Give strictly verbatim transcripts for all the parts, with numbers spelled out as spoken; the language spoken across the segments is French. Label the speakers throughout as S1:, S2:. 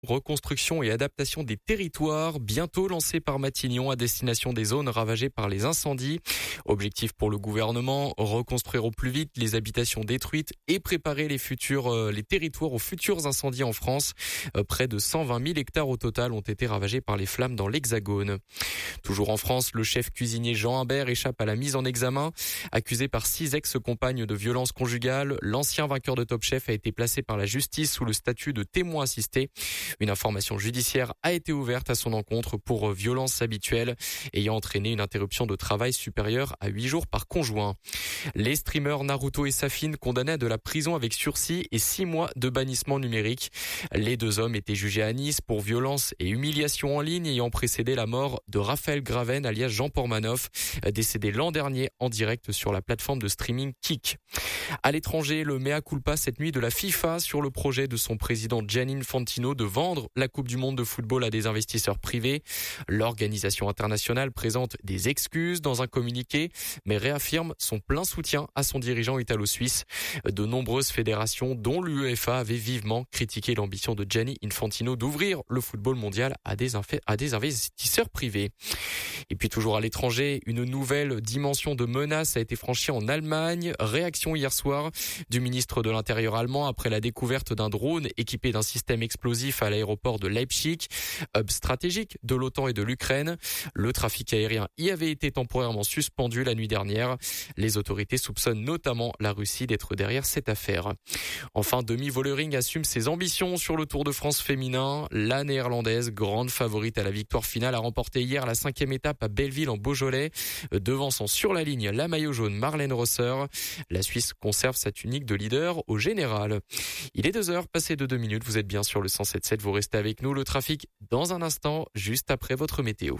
S1: Reconstruction et adaptation des territoires, bientôt lancé par Matignon à destination des zones ravagées par les incendies. Objectif pour le gouvernement, reconstruire au plus vite les habitations détruites et préparer les futurs, euh, les territoires aux futurs incendies en France. Euh, près de cent vingt mille hectares au total ont été ravagés par les flammes dans l'Hexagone. Toujours en France, le chef cuisinier Jean Humbert échappe à la mise en examen. Accusé par six ex-compagnes de violences conjugales, l'ancien vainqueur de Top Chef a été placé par la justice sous le statut de témoin assisté. Une information judiciaire a été ouverte à son encontre pour violences habituelles ayant entraîné une interruption de travail supérieure à huit jours par conjoint. Les streamers Naruto et Safin condamnés à de la prison avec sursis et six mois de bannissement numérique. Les deux hommes étaient jugés à Nice pour violence et humiliation en ligne ayant précédé la mort de Raphaël Graven alias Jean Pormanoff, décédé l'an dernier en direct sur la plateforme de streaming Kik. À l'étranger, le mea culpa cette nuit de la FIFA sur le projet de son président Gianni Infantino de vendre la Coupe du Monde de football à des investisseurs privés. L'organisation internationale présente des excuses dans un communiqué, mais réaffirme son plein soutien à son dirigeant italo-suisse. De nombreuses fédérations, dont l'UEFA, avaient vivement critiqué l'ambition de Gianni Infantino d'ouvrir le football mondial à des, inf- à des investisseurs privés. Et puis toujours à l'étranger, une nouvelle dimension de menace a été franchie en Allemagne. Réaction hier soir du ministre de l'Intérieur allemand après la découverte d'un drone équipé d'un système explosif à l'aéroport de Leipzig, hub stratégique de l'OTAN et de l'Ukraine. Le trafic aérien y avait été temporairement suspendu la nuit dernière. Les autorités soupçonnent notamment la Russie d'être derrière cette affaire. Enfin, Demi Vollering assume ses ambitions sur le Tour de France féminin. La néerlandaise, grande favorite à la victoire finale, a remporté hier la cinquième étape à Belleville en Beaujolais, devançant sur la ligne la maillot jaune Marlène Rosser. La Suisse conserve sa tunique de leader au général. Il est deux heures, passé de deux minutes. Vous êtes bien sur le cent sept sept. Vous restez avec nous. Le trafic dans un instant, juste après votre météo.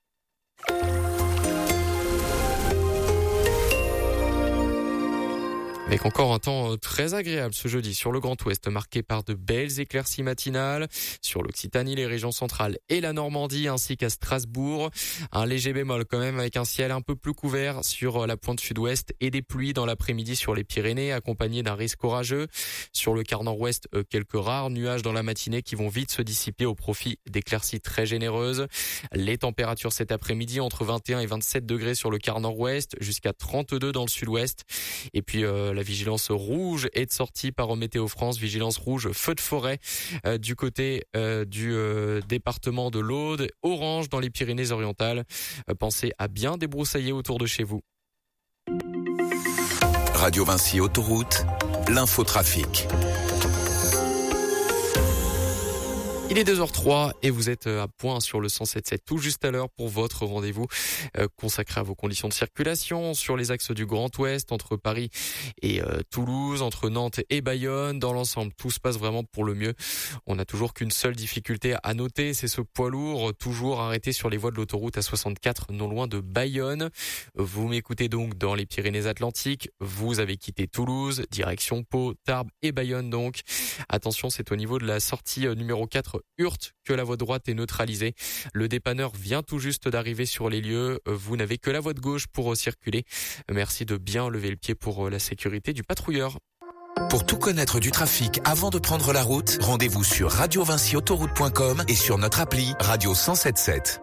S1: Avec encore un temps très agréable ce jeudi sur le Grand Ouest, marqué par de belles éclaircies matinales. Sur l'Occitanie, les régions centrales et la Normandie, ainsi qu'à Strasbourg. Un léger bémol quand même, avec un ciel un peu plus couvert sur la pointe sud-ouest et des pluies dans l'après-midi sur les Pyrénées, accompagnées d'un risque orageux. Sur le quart nord-ouest, quelques rares nuages dans la matinée qui vont vite se dissiper au profit d'éclaircies très généreuses. Les températures cet après-midi entre vingt et un et vingt-sept degrés sur le quart nord-ouest, jusqu'à trente-deux dans le sud-ouest. Et puis euh, la vigilance rouge est sortie par Météo France, vigilance rouge feu de forêt euh, du côté euh, du euh, département de l'Aude, orange dans les Pyrénées-Orientales. Euh, pensez à bien débroussailler autour de chez vous.
S2: Radio Vinci Autoroute, l'infotrafic.
S1: Il est deux heures trois et vous êtes à point sur le cent sept sept tout juste à l'heure pour votre rendez-vous euh, consacré à vos conditions de circulation sur les axes du Grand Ouest, entre Paris et euh, Toulouse, entre Nantes et Bayonne. Dans l'ensemble, tout se passe vraiment pour le mieux. On n'a toujours qu'une seule difficulté à noter, c'est ce poids lourd toujours arrêté sur les voies de l'autoroute A soixante-quatre non loin de Bayonne. Vous m'écoutez donc dans les Pyrénées-Atlantiques. Vous avez quitté Toulouse, direction Pau, Tarbes et Bayonne donc. Attention, c'est au niveau de la sortie numéro quatre Hurte que la voie droite est neutralisée. Le dépanneur vient tout juste d'arriver sur les lieux. Vous n'avez que la voie de gauche pour circuler. Merci de bien lever le pied pour la sécurité du patrouilleur.
S2: Pour tout connaître du trafic avant de prendre la route, rendez-vous sur radio vinci autoroute point com et sur notre appli Radio cent sept sept.